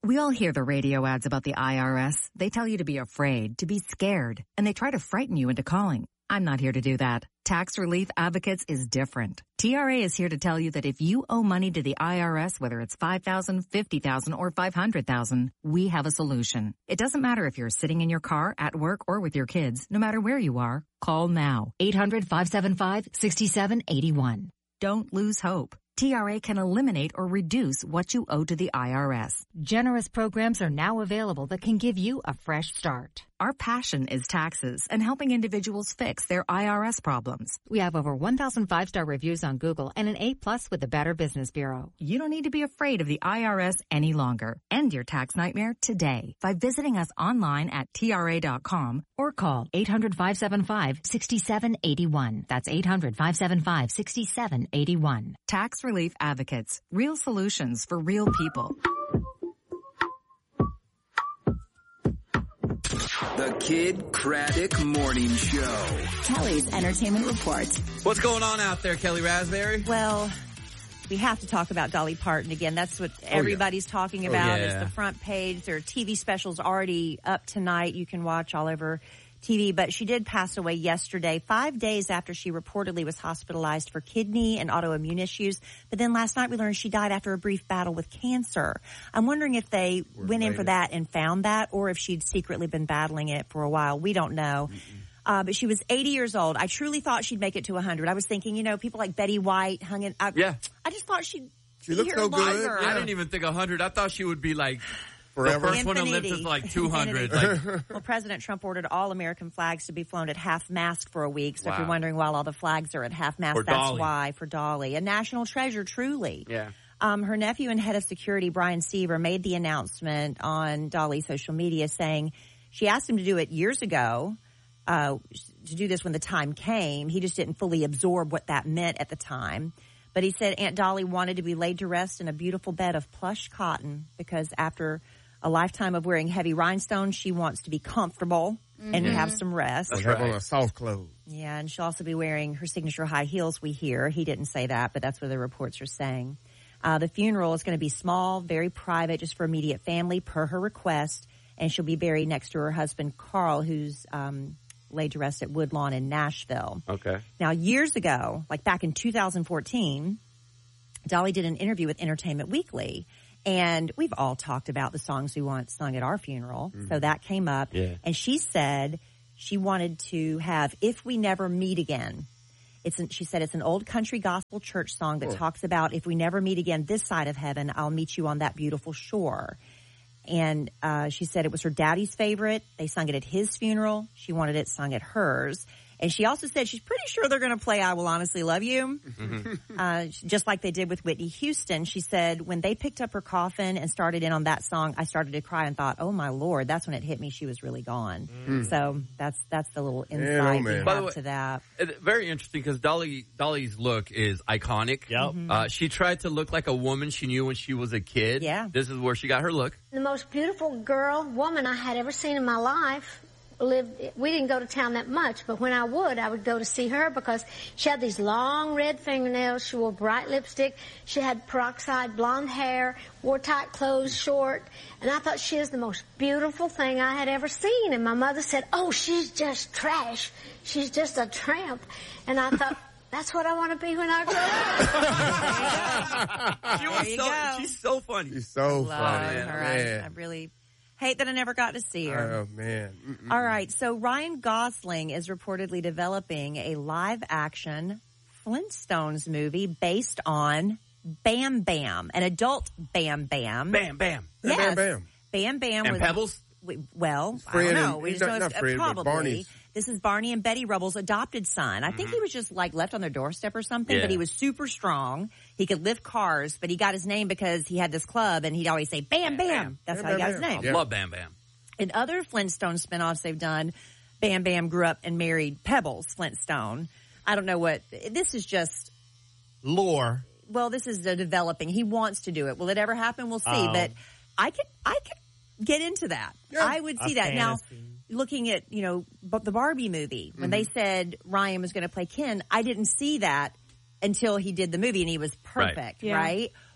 We all hear the radio ads about the IRS. They tell you to be afraid, to be scared, and they try to frighten you into calling. I'm not here to do that. Tax Relief Advocates is different. TRA is here to tell you that if you owe money to the IRS, whether it's $5,000, $50,000, or $500,000, we have a solution. It doesn't matter if you're sitting in your car, at work, or with your kids. No matter where you are, call now. 800-575-6781. Don't lose hope. TRA can eliminate or reduce what you owe to the IRS. Generous programs are now available that can give you a fresh start. Our passion is taxes and helping individuals fix their IRS problems. We have over 1,000 5-star reviews on Google and an A+ with the Better Business Bureau. You don't need to be afraid of the IRS any longer. End your tax nightmare today by visiting us online at TRA.com or call 800-575-6781. That's 800-575-6781. Tax Relief Advocates. Real solutions for real people. The Kid Craddock Morning Show. Kelly's Entertainment Report. What's going on out there, Kelly Raspberry? Well, we have to talk about Dolly Parton again. That's what everybody's talking about. It's the front page. There are TV specials already up tonight. You can watch all over TV, but she did pass away yesterday, 5 days after she reportedly was hospitalized for kidney and autoimmune issues. But then last night we learned she died after a brief battle with cancer. I'm wondering if they went in for that and found that, or if she'd secretly been battling it for a while. We don't know. But she was 80 years old. I truly thought she'd make it to 100. I was thinking, people like Betty White hung in. I just thought she'd be here so longer. good. I didn't even think 100. I thought she would be like forever. The first one to live to like 200. Well, President Trump ordered all American flags to be flown at half-mast for a week. So if you're wondering why all the flags are at half-mast, that's why, for Dolly. A national treasure, truly. Yeah. Her nephew and head of security, Brian Seaver, made the announcement on Dolly's social media saying she asked him to do it years ago, to do this when the time came. He just didn't fully absorb what that meant at the time. But he said Aunt Dolly wanted to be laid to rest in a beautiful bed of plush cotton because after a lifetime of wearing heavy rhinestones, she wants to be comfortable and have some rest. Or have on a soft clothes. Yeah, and she'll also be wearing her signature high heels, we hear. He didn't say that, but that's what the reports are saying. The funeral is going to be small, very private, just for immediate family, per her request. And she'll be buried next to her husband, Carl, who's laid to rest at Woodlawn in Nashville. Okay. Now, years ago, like back in 2014, Dolly did an interview with Entertainment Weekly. And we've all talked about the songs we once sung at our funeral. So that came up. Yeah. And she said she wanted to have If We Never Meet Again. She said it's an old country gospel church song that talks about if we never meet again this side of heaven, I'll meet you on that beautiful shore. And she said it was her daddy's favorite. They sung it at his funeral. She wanted it sung at hers. And she also said she's pretty sure they're going to play I Will Honestly Love You, just like they did with Whitney Houston. She said when they picked up her coffin and started in on that song, I started to cry and thought, oh, my Lord, that's when it hit me. She was really gone. So that's the little insight we have to that. Very interesting because Dolly's look is iconic. Yep. She tried to look like a woman she knew when she was a kid. Yeah. This is where she got her look. The most beautiful woman I had ever seen in my life. We didn't go to town that much, but when I would go to see her because she had these long red fingernails. She wore bright lipstick. She had peroxide blonde hair, wore tight clothes, short. And I thought she was the most beautiful thing I had ever seen. And my mother said, oh, she's just trash. She's just a tramp. And I thought, that's what I want to be when I grow up. She's so funny. She's so funny. Man. I really hate that I never got to see her. Oh, man. All right. So Ryan Gosling is reportedly developing a live-action Flintstones movie based on Bam Bam, an adult Bam Bam. Bam Bam. Yes. Bam Bam. Bam Bam. And Pebbles? Well, Fred I don't know. We just know not it's Fred, but probably. Barney's. This is Barney and Betty Rubble's adopted son. I think he was just like left on their doorstep or something, but he was super strong. He could lift cars, but he got his name because he had this club and he'd always say, Bam Bam. That's how he got his name. I love Bam Bam. In other Flintstone spinoffs they've done, Bam Bam grew up and married Pebbles Flintstone. I don't know what, this is just lore. Well, this is the developing. He wants to do it. Will it ever happen? We'll see. But I could get into that. Yeah. I would see that. Now, looking at, the Barbie movie, when they said Ryan was going to play Ken, I didn't see that until he did the movie and he was perfect, right?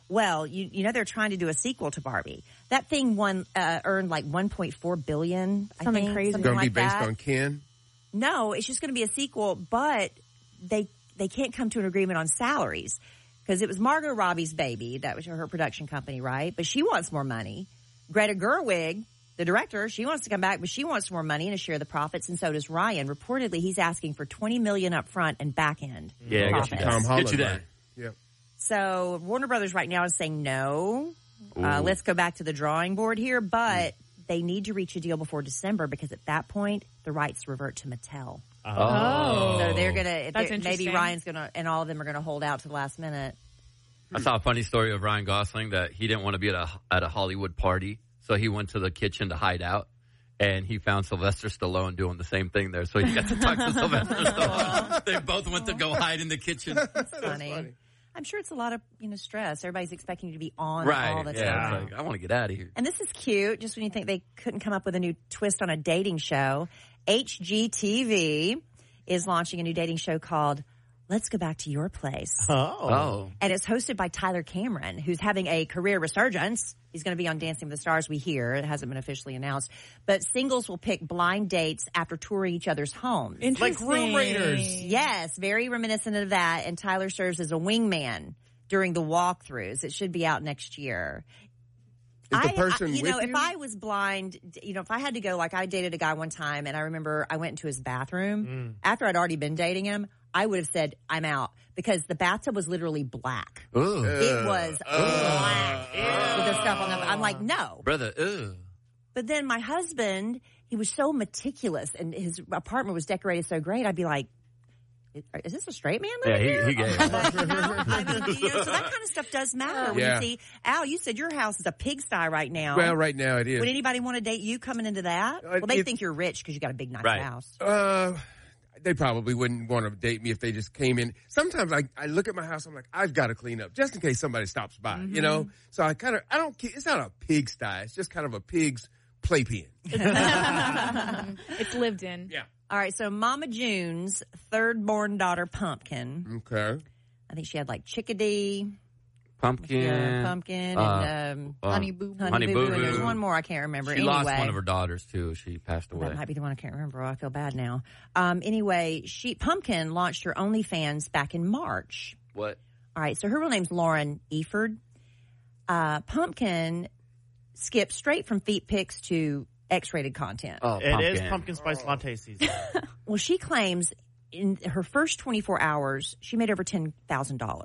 Well, you know they're trying to do a sequel to Barbie. That thing earned like $1.4 billion. Something crazy. It's going to be like based that. on Ken? No, it's just going to be a sequel, but they can't come to an agreement on salaries because it was Margot Robbie's baby. That was her production company, right? But she wants more money. Greta Gerwig, the director, she wants to come back, but she wants more money and to share the profits, and so does Ryan. Reportedly, he's asking for $20 million up front and back end. Yeah, I profits. guess you Tom Holland. Get you that. Yep. So Warner Brothers right now is saying no. Let's go back to the drawing board here, but they need to reach a deal before December because at that point the rights revert to Mattel. So they're gonna maybe Ryan's gonna and all of them are gonna hold out to the last minute. I saw a funny story of Ryan Gosling that he didn't want to be at a Hollywood party, so he went to the kitchen to hide out. And he found Sylvester Stallone doing the same thing there, so he got to talk to Sylvester Stallone. They both went to go hide in the kitchen. That's funny. I'm sure it's a lot of stress. Everybody's expecting you to be on all the time. It's like, I want to get out of here. And this is cute. Just when you think they couldn't come up with a new twist on a dating show, HGTV is launching a new dating show called Let's Go Back to Your Place. Oh. And it's hosted by Tyler Cameron, who's having a career resurgence. He's going to be on Dancing with the Stars, we hear. It hasn't been officially announced. But singles will pick blind dates after touring each other's homes. Like Room Raiders. Yes, very reminiscent of that. And Tyler serves as a wingman during the walkthroughs. It should be out next year. Is the person with you? If I was blind, if I had to go, like I dated a guy one time and I remember I went into his bathroom after I'd already been dating him, I would have said, I'm out because the bathtub was literally black. Ooh. It was black with the stuff on them. I'm like, no. Brother, ew. But then my husband, he was so meticulous and his apartment was decorated so great. I'd be like, is this a straight man living here? He gay. So that kind of stuff does matter. When you see, Al, you said your house is a pigsty right now. Well, right now it is. Would anybody want to date you coming into that? Well, they think you're rich because you got a big, nice house. They probably wouldn't want to date me if they just came in. Sometimes I look at my house, I'm like, I've got to clean up just in case somebody stops by, So I don't care. It's not a pigsty. It's just kind of a pig's playpen. It's lived in. Yeah. All right. So Mama June's third born daughter, Pumpkin. Okay. I think she had like Chickadee. Pumpkin. And Honey Boo Boo. Honey Boo Boo. And there's one more I can't remember. She lost one of her daughters, too. She passed away. That might be the one I can't remember. I feel bad now. Anyway, Pumpkin launched her OnlyFans back in March. What? All right. So her real name's Lauren Eford. Pumpkin skipped straight from feet pics to X-rated content. Oh, it is pumpkin spice latte season. Well, she claims in her first 24 hours, she made over $10,000.